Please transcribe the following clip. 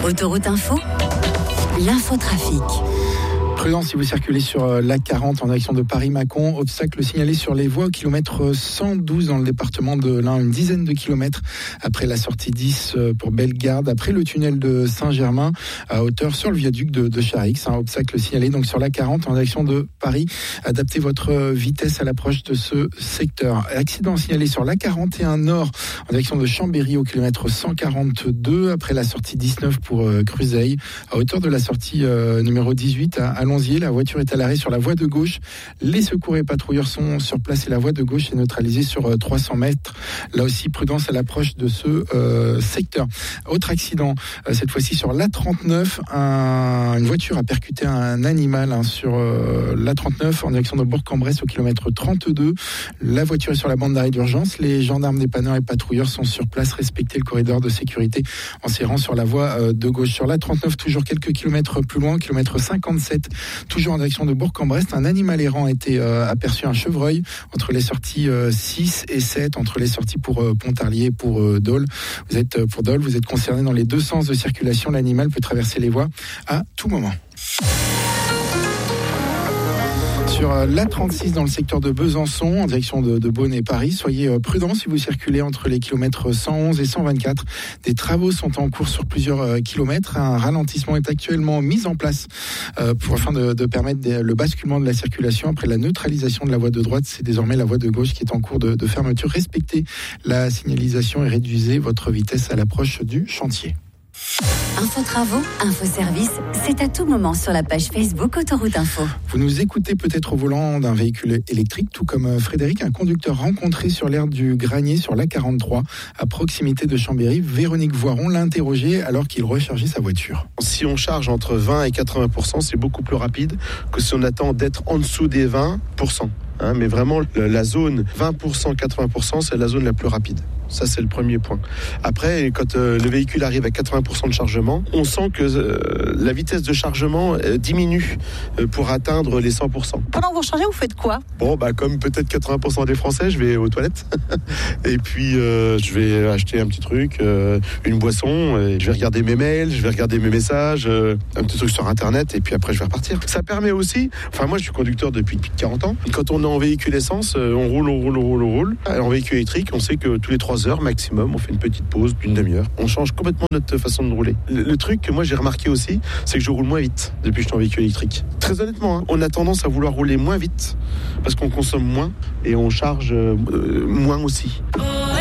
Autoroute Info, l'infotrafic. Prudence si vous circulez sur l'A40 en direction de Paris-Mâcon. Obstacle signalé sur les voies au kilomètre 112 dans le département de l'Ain. Une dizaine de kilomètres après la sortie 10 pour Bellegarde. Après le tunnel de Saint-Germain à hauteur sur le viaduc de Charix. Un obstacle signalé donc sur l'A40 en direction de Paris. Adaptez votre vitesse à l'approche de ce secteur. Accident signalé sur l'A41 Nord en direction de Chambéry au kilomètre 142 après la sortie 19 pour Cruzeil. À hauteur de la sortie numéro 18 à Lonzier, la voiture est à l'arrêt sur la voie de gauche. Les secours et patrouilleurs sont sur place et la voie de gauche est neutralisée sur 300 mètres. Là aussi, prudence à l'approche de ce secteur. Autre accident, cette fois-ci sur l'A39. Une voiture a percuté un animal sur l'A39 en direction de Bourg-en-Bresse au kilomètre 32. La voiture est sur la bande d'arrêt d'urgence. Les gendarmes, dépanneurs et patrouilleurs sont sur place. Respectez le corridor de sécurité en serrant sur la voie de gauche. Sur l'A39, toujours quelques kilomètres plus loin, kilomètre 57, toujours en direction de Bourg-en-Bresse, un animal errant a été aperçu, un chevreuil, entre les sorties 6 et 7, entre les sorties pour Pontarlier et pour Dole. Vous êtes concerné dans les deux sens de circulation. L'animal peut traverser les voies à tout moment. Sur l'A36 dans le secteur de Besançon, en direction de Beaune et Paris, soyez prudents si vous circulez entre les kilomètres 111 et 124. Des travaux sont en cours sur plusieurs kilomètres. Un ralentissement est actuellement mis en place afin de permettre le basculement de la circulation. Après la neutralisation de la voie de droite, c'est désormais la voie de gauche qui est en cours de fermeture. Respectez la signalisation et réduisez votre vitesse à l'approche du chantier. Info travaux, info service, c'est à tout moment sur la page Facebook Autoroute Info. Vous nous écoutez peut-être au volant d'un véhicule électrique, tout comme Frédéric, un conducteur rencontré sur l'aire du Granier sur l'A43, à proximité de Chambéry. Véronique Voiron l'a interrogé alors qu'il rechargeait sa voiture. Si on charge entre 20 et 80%, c'est beaucoup plus rapide que si on attend d'être en dessous des 20%. Mais vraiment, la zone 20%, 80%, c'est la zone la plus rapide. Ça, c'est le premier point. Après, quand le véhicule arrive à 80% de chargement, on sent que la vitesse de chargement diminue pour atteindre les 100%. Pendant que vous rechargez, vous faites quoi ? Comme peut-être 80% des Français, je vais aux toilettes. Et puis, je vais acheter un petit truc, une boisson. Et je vais regarder mes mails, je vais regarder mes messages, un petit truc sur Internet. Et puis après, je vais repartir. Ça permet aussi... moi, je suis conducteur depuis 40 ans. Quand on est en véhicule essence, on roule. En véhicule électrique, on sait que tous les 3 heures maximum, on fait une petite pause d'une demi-heure. On change complètement notre façon de rouler. Le truc que moi j'ai remarqué aussi, c'est que je roule moins vite depuis que je suis en véhicule électrique. Très honnêtement, on a tendance à vouloir rouler moins vite parce qu'on consomme moins et on charge moins aussi.